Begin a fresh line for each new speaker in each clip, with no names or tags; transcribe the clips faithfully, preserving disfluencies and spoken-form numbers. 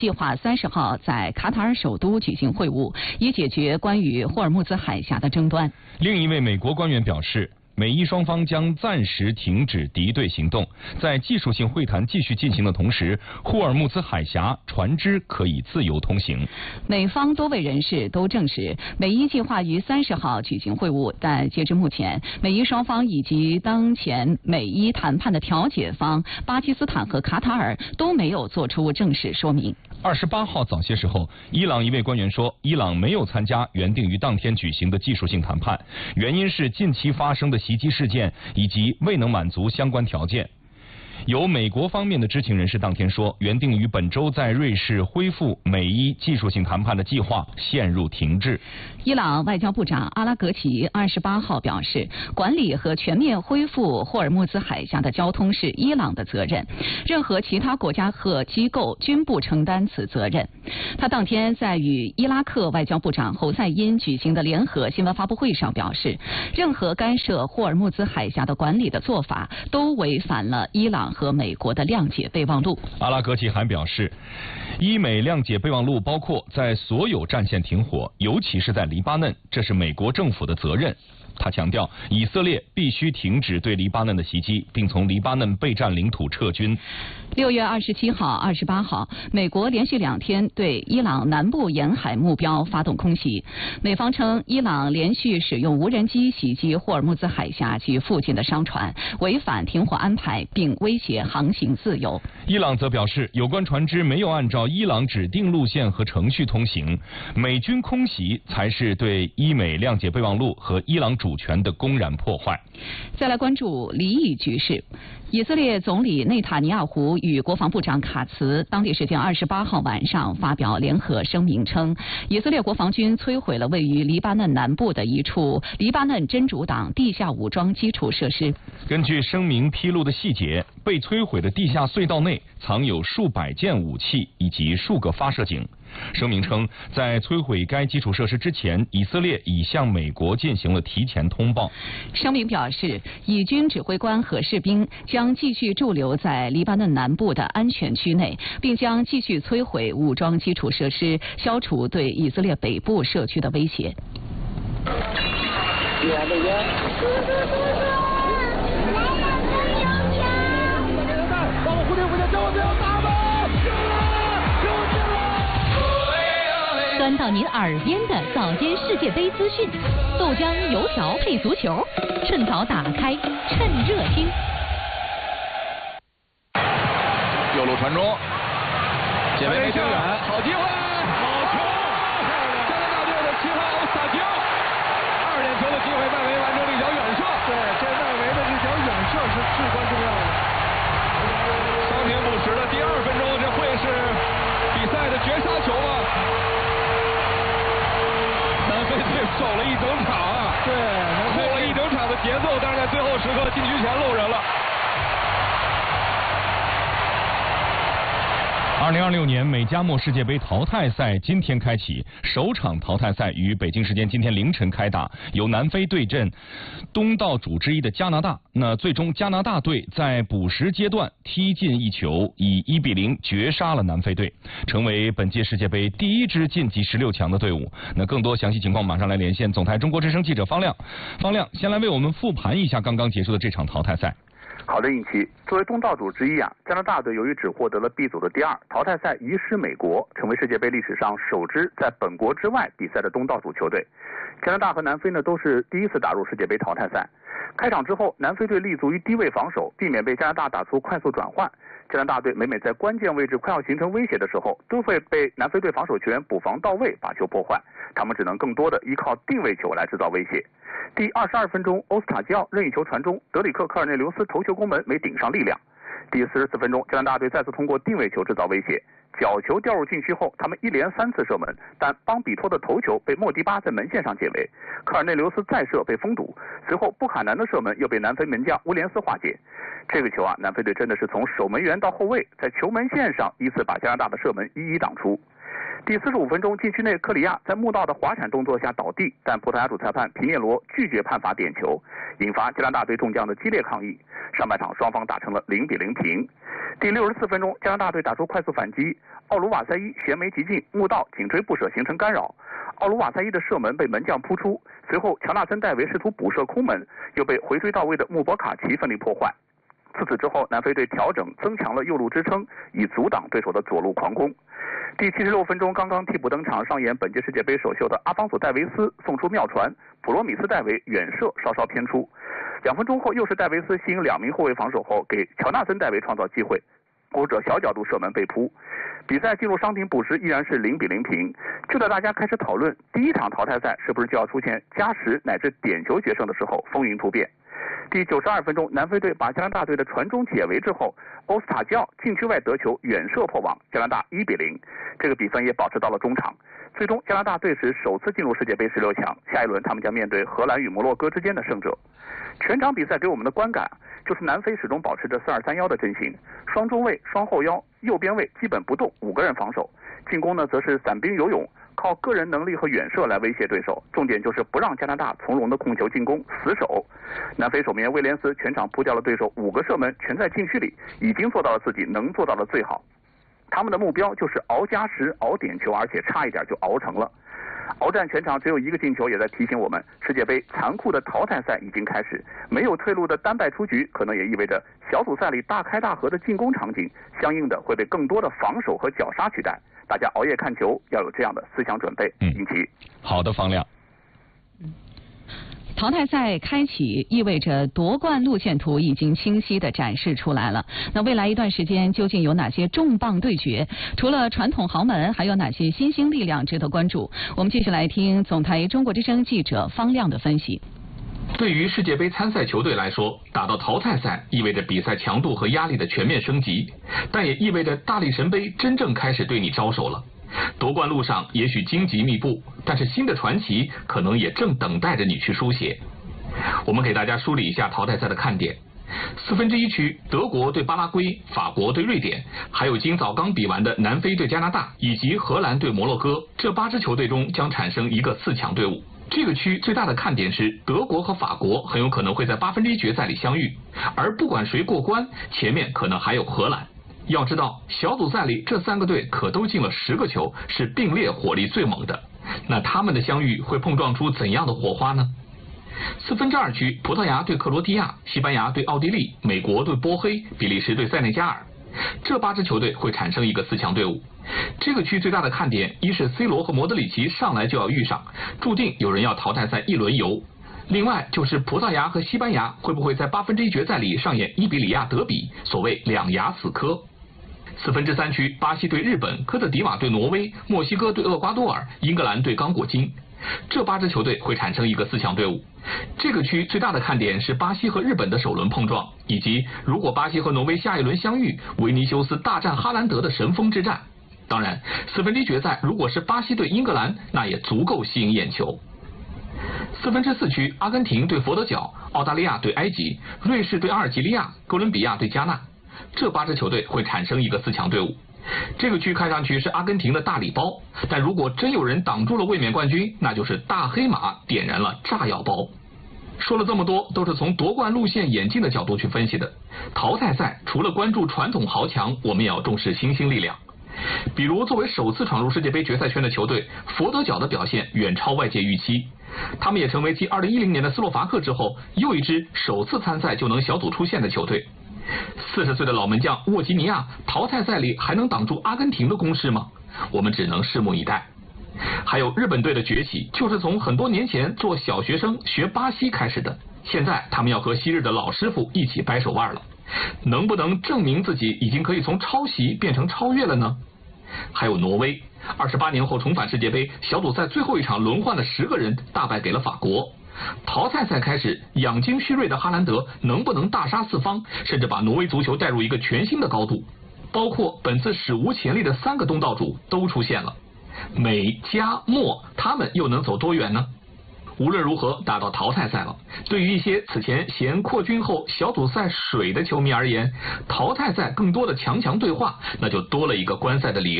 计划三十号在卡塔尔首都举行会晤，以解决关于霍尔木兹海峡的争端。
另一位美国官员表示，美伊双方将暂时停止敌对行动，在技术性会谈继续进行的同时，霍尔木兹海峡船只可以自由通行。
美方多位人士都证实，美伊计划于三十号举行会晤，但截至目前，美伊双方以及当前美伊谈判的调解方巴基斯坦和卡塔尔都没有做出正式说明。
二十八号早些时候，伊朗一位官员说，伊朗没有参加原定于当天举行的技术性谈判，原因是近期发生的袭击事件以及未能满足相关条件。有美国方面的知情人士当天说，原定于本周在瑞士恢复美伊技术性谈判的计划陷入停滞。
伊朗外交部长阿拉格齐二十八号表示，管理和全面恢复霍尔木兹海峡的交通是伊朗的责任，任何其他国家和机构均不承担此责任。他当天在与伊拉克外交部长侯赛因举行的联合新闻发布会上表示，任何干涉霍尔木兹海峡的管理的做法都违反了伊朗和美国的谅解备忘录。
阿拉格齐还表示，伊美谅解备忘录包括在所有战线停火，尤其是在黎巴嫩，这是美国政府的责任。他强调，以色列必须停止对黎巴嫩的袭击，并从黎巴嫩备战领土撤军。
六月二十七号、二十八号，美国连续两天对伊朗南部沿海目标发动空袭。美方称，伊朗连续使用无人机袭击霍尔木兹海峡及附近的商船，违反停火安排，并威胁航行自由。
伊朗则表示，有关船只没有按照伊朗指定路线和程序通行，美军空袭才是对伊美谅解备忘录和伊朗主权的公然破坏。
再来关注离异局势。以色列总理内塔尼亚胡与国防部长卡茨当地时间二十八号晚上发表联合声明称，以色列国防军摧毁了位于黎巴嫩南部的一处黎巴嫩真主党地下武装基础设施。
根据声明披露的细节，被摧毁的地下隧道内藏有数百件武器以及数个发射井。声明称，在摧毁该基础设施之前，以色列已向美国进行了提前通报。
声明表示，以军指挥官和士兵将继续驻留在黎巴嫩南部的安全区内，并将继续摧毁武装基础设施，消除对以色列北部社区的威胁。钻到您耳边的早间世界杯资讯，豆浆油条配足球，趁早打开，趁热听。
右路传中，解围没挺远，好机会，好球！加拿大队的七号萨吉奥，二点球的机会，外围完成了一脚远射。
对，这外围的这脚远射是至关重要的。
伤停补时的第二分钟，这会是比赛的绝杀球吗？南非队守了一整场啊，
对，
拖了一整场的节奏，但是在最后时刻禁区前漏人了。二零二六年美加墨世界杯淘汰赛今天开启，首场淘汰赛于北京时间今天凌晨开打，由南非对阵东道主之一的加拿大。那最终加拿大队在补时阶段踢进一球，以一比零绝杀了南非队，成为本届世界杯第一支晋级十六强的队伍。那更多详细情况马上来连线总台中国之声记者方亮。方亮，先来为我们复盘一下刚刚结束的这场淘汰赛。
好的，尹奇，作为东道主之一啊，加拿大队由于只获得了 B 组的第二，淘汰赛遗失美国，成为世界杯历史上首支在本国之外比赛的东道主球队。加拿大和南非呢都是第一次打入世界杯淘汰赛。开场之后，南非队立足于低位防守，避免被加拿大打出快速转换。加拿大队每每在关键位置快要形成威胁的时候，都会被南非队防守球员补防到位，把球破坏。他们只能更多的依靠定位球来制造威胁。第二十二分钟，欧斯塔基奥任意球传中，德里克·科尔内留斯头球攻门没顶上力量。第四十四分钟，加拿大队再次通过定位球制造威胁，角球掉入禁区后，他们一连三次射门，但邦比托的头球被莫迪巴在门线上解围，科尔内留斯再射被封堵，随后布卡南的射门又被南非门将乌连斯化解。这个球啊，南非队真的是从守门员到后卫，在球门线上依次把加拿大的射门一一挡出。 第四十五分钟，禁区内克里亚在穆道的滑铲动作下倒地，但葡萄牙主裁判皮涅罗拒绝判罚点球，引发加拿大队众将的激烈抗议。上半场双方打成了零比零平。第六十四分钟，加拿大队打出快速反击，奥卢瓦塞伊悬眉急进，穆道紧追不舍，形成干扰。奥卢瓦塞伊的射门被门将扑出，随后乔纳森戴维试图补射空门，又被回追到位的穆博卡奇奋力破坏。自此之后，南非队调整增强了右路支撑，以阻挡对手的左路狂攻。第七十六分钟，刚刚替补登场上演本届世界杯首秀的阿方索·戴维斯送出妙传，普罗米斯·戴维远射稍稍偏出。两分钟后，又是戴维斯吸引两名后卫防守后，给乔纳森·戴维创造机会，或者小角度射门被扑。比赛进入伤停补时，依然是零比零平。就在大家开始讨论第一场淘汰赛是不是就要出现加时乃至点球决胜的时候，风云突变。第九十二分钟，南非队把加拿大队的传中解围之后，欧斯塔吉奥禁区外得球远射破网，加拿大一比零。这个比分也保持到了中场。最终，加拿大队史首次进入世界杯十六强，下一轮他们将面对荷兰与摩洛哥之间的胜者。全场比赛给我们的观感就是南非始终保持着四二三一的阵型，双中卫、双后腰、右边卫基本不动，五个人防守。进攻呢，则是散兵游泳，靠个人能力和远射来威胁对手，重点就是不让加拿大从容的控球进攻，死守。南非守门威廉斯全场扑掉了对手五个射门，全在禁区里，已经做到了自己能做到的最好。他们的目标就是熬加时、熬点球，而且差一点就熬成了。鏖战全场只有一个进球，也在提醒我们，世界杯残酷的淘汰赛已经开始，没有退路的单败出局，可能也意味着小组赛里大开大合的进攻场景，相应的会被更多的防守和绞杀取代。大家熬夜看球，要有这样的思想准备。
嗯，
引起
好的，方亮。
淘汰赛开启意味着夺冠路线图已经清晰地展示出来了。那未来一段时间究竟有哪些重磅对决？除了传统豪门，还有哪些新兴力量值得关注？我们继续来听总台中国之声记者方亮的分析。
对于世界杯参赛球队来说，打到淘汰赛意味着比赛强度和压力的全面升级，但也意味着大力神杯真正开始对你招手了。夺冠路上也许荆棘密布，但是新的传奇可能也正等待着你去书写。我们给大家梳理一下淘汰赛的看点。四分之一区，德国对巴拉圭，法国对瑞典，还有今早刚比完的南非对加拿大，以及荷兰对摩洛哥，这八支球队中将产生一个四强队伍。这个区最大的看点是德国和法国很有可能会在八分之一决赛里相遇，而不管谁过关，前面可能还有荷兰。要知道，小组赛里这三个队可都进了十个球，是并列火力最猛的。那他们的相遇会碰撞出怎样的火花呢？四分之二区，葡萄牙对克罗地亚，西班牙对奥地利，美国对波黑，比利时对塞内加尔。这八支球队会产生一个四强队伍。这个区最大的看点，一是 C 罗和莫德里奇上来就要遇上，注定有人要淘汰赛一轮游。另外就是葡萄牙和西班牙会不会在八分之一决赛里上演伊比里亚德比，所谓两牙死磕。四分之三区，巴西对日本，科特迪瓦对挪威，墨西哥对厄瓜多尔，英格兰对刚果金。这八支球队会产生一个四强队伍。这个区最大的看点是巴西和日本的首轮碰撞，以及如果巴西和挪威下一轮相遇，维尼修斯大战哈兰德的神锋之战。当然，四分之一决赛如果是巴西对英格兰，那也足够吸引眼球。四分之四区，阿根廷对佛得角，澳大利亚对埃及，瑞士对阿尔及利亚，哥伦比亚对加纳。这八支球队会产生一个四强队伍。这个区看上去是阿根廷的大礼包，但如果真有人挡住了卫冕冠军，那就是大黑马点燃了炸药包。说了这么多，都是从夺冠路线演进的角度去分析的。淘汰赛除了关注传统豪强，我们也要重视新兴力量。比如作为首次闯入世界杯决赛圈的球队，佛得角的表现远超外界预期，他们也成为继二零一零年的斯洛伐克之后，又一支首次参赛就能小组出线的球队。四十岁的老门将沃吉尼亚淘汰赛里还能挡住阿根廷的攻势吗？我们只能拭目以待。还有日本队的崛起，就是从很多年前做小学生学巴西开始的，现在他们要和昔日的老师傅一起掰手腕了，能不能证明自己已经可以从抄袭变成超越了呢？还有挪威，二十八年后重返世界杯，小组赛最后一场轮换的十个人大败给了法国。淘汰赛开始，养精蓄锐的哈兰德能不能大杀四方，甚至把挪威足球带入一个全新的高度？包括本次史无前例的三个东道主都出现了，美加墨他们又能走多远呢？无论如何，打到淘汰赛了，对于一些此前嫌扩军后小组赛水的球迷而言，淘汰赛更多的强强对话，那就多了一个观赛的理由。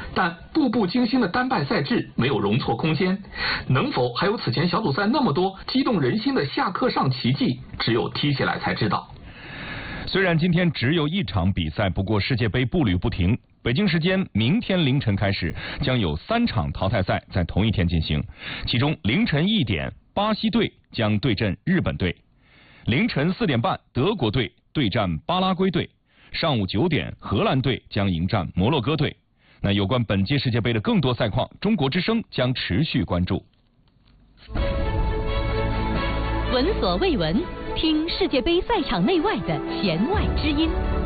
但步步惊心的单败赛制没有容错空间，能否还有此前小组赛那么多激动人心的下课上奇迹，只有踢起来才知道。
虽然今天只有一场比赛，不过世界杯步履不停。北京时间明天凌晨开始，将有三场淘汰赛在同一天进行。其中凌晨一点，巴西队将对阵日本队；凌晨四点半，德国队对战巴拉圭队；上午九点，荷兰队将迎战摩洛哥队。那有关本届世界杯的更多赛况，中国之声将持续关注。
闻所未闻，听世界杯赛场内外的弦外之音。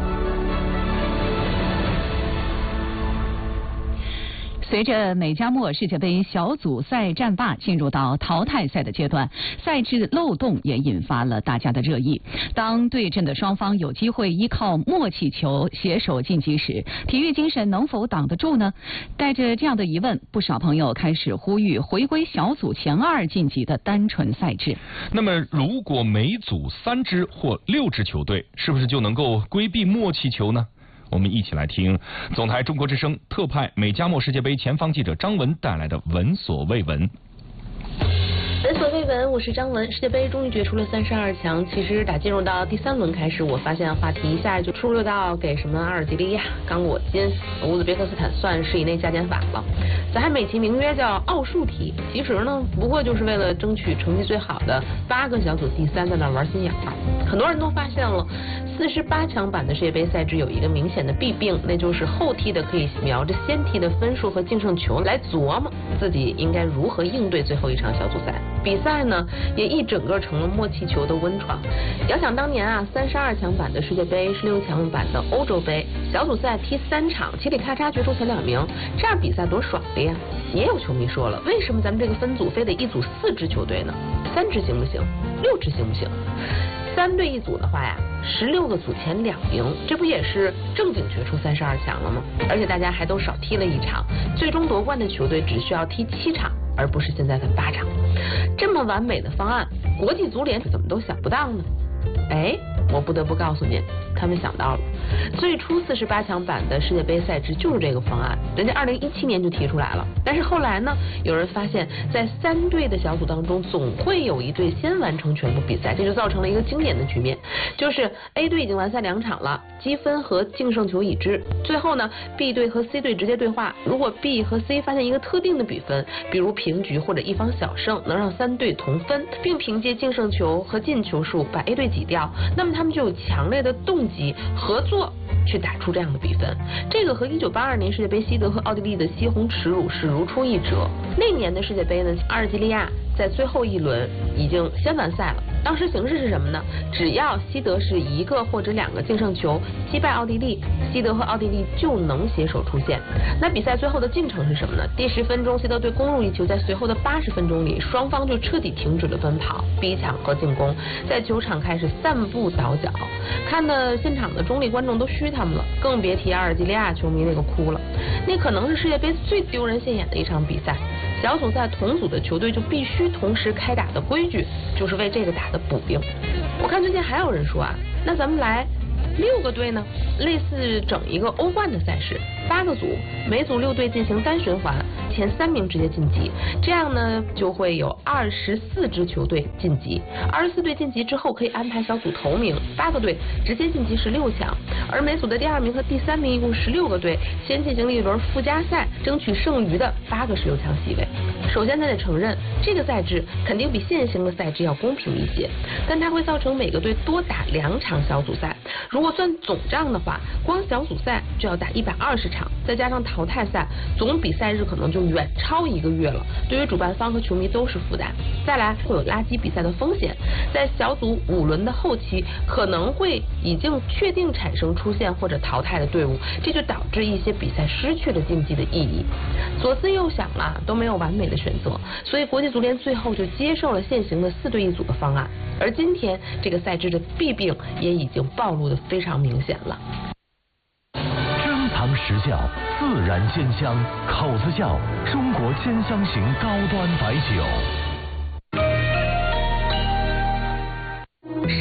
随着美加墨世界杯小组赛战罢进入到淘汰赛的阶段，赛制漏洞也引发了大家的热议。当对阵的双方有机会依靠默契球携手晋级时，体育精神能否挡得住呢？带着这样的疑问，不少朋友开始呼吁回归小组前二晋级的单纯赛制。
那么，如果每组三支或六支球队，是不是就能够规避默契球呢？我们一起来听总台中国之声特派美加墨世界杯前方记者张文带来的闻所未闻。
闻所未闻，我是张文。世界杯终于决出了三十二强。其实打进入到第三轮开始，我发现话题一下就出溜到给什么阿尔及利亚、刚果金、乌兹别克斯坦算是以内加减法了。咱还美其名曰叫奥数题，其实呢不过就是为了争取成绩最好的八个小组第三在那玩心眼儿。很多人都发现了，四十八强版的世界杯赛制有一个明显的弊病，那就是后踢的可以瞄着先踢的分数和净胜球来琢磨自己应该如何应对最后一场小组赛。比赛呢也一整个成了默契球的温床。遥想当年啊，三十二强版的世界杯、十六强版的欧洲杯，小组赛踢三场，嘁里咔嚓决出前两名，这样比赛多爽的呀！也有球迷说了，为什么咱们这个分组非得一组四支球队呢？三支行不行？六支行不行？三队一组的话呀，十六个组前两名，这不也是正经决出三十二强了吗？而且大家还都少踢了一场，最终夺冠的球队只需要踢七场，而不是现在的八场。这么完美的方案，国际足联怎么都想不到呢？哎，我不得不告诉您，他们想到了。最初四十八强版的世界杯赛制就是这个方案，人家二零一七年就提出来了。但是后来呢，有人发现，在三队的小组当中，总会有一队先完成全部比赛，这就造成了一个经典的局面，就是 A 队已经完赛两场了，积分和净胜球已知。最后呢 ，B 队和 C 队直接对话，如果 B 和 C 发现一个特定的比分，比如平局或者一方小胜，能让三队同分，并凭借净胜球和进球数把 A 队挤掉，那么他们就有强烈的动机合作去打出这样的比分。这个和一九八二年世界杯西德和奥地利的西红耻辱是如出一辙。那年的世界杯呢，阿尔及利亚在最后一轮已经先完赛了。当时形势是什么呢？只要西德是一个或者两个净胜球击败奥地利，西德和奥地利就能携手出线。那比赛最后的进程是什么呢？第十分钟，西德队攻入一球，在随后的八十分钟里，双方就彻底停止了奔跑、逼抢和进攻，在球场开始散步倒脚，看的现场的中立观众都虚他们了，更别提阿尔及利亚球迷那个哭了。那可能是世界杯最丢人现眼的一场比赛。小组赛同组的球队就必须同时开打的规矩，就是为这个打的补丁。我看最近还有人说啊，那咱们来六个队呢，类似整一个欧冠的赛事，八个组，每组六队进行单循环，前三名直接晋级，这样呢就会有二十四支球队晋级，二十四队晋级之后可以安排小组头名，八个队直接晋级十六强，而每组的第二名和第三名一共十六个队，先进行了一轮附加赛，争取剩余的八个十六强席位。首先咱得承认，这个赛制肯定比现行的赛制要公平一些，但它会造成每个队多打两场小组赛。如果算总账的话，光小组赛就要打一百二十场，再加上淘汰赛，总比赛日可能就远超一个月了，对于主办方和球迷都是负担。再来会有垃圾比赛的风险，在小组五轮的后期可能会已经确定产生出线或者淘汰的队伍，这就导致一些比赛失去了竞技的意义。左思右想了，都没有完美的选择，所以国际足联最后就接受了现行的四队一组的方案。而今天这个赛制的弊病也已经暴露得非常明显了。
珍藏实窖，自然鲜香，口子窖，中国鲜香型高端白酒。
生活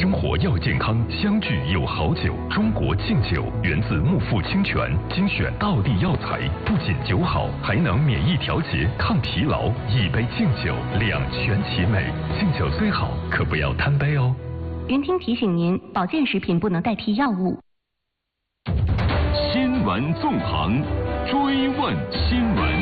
要健康，相聚有好酒。中国敬酒源自木富清泉，精选道地药材，不仅酒好，还能免疫调节、抗疲劳。一杯敬酒，两全其美。敬酒虽好，可不要贪杯哦。
云听提醒您，保健食品不能代替药物。
新闻纵横，追问新闻。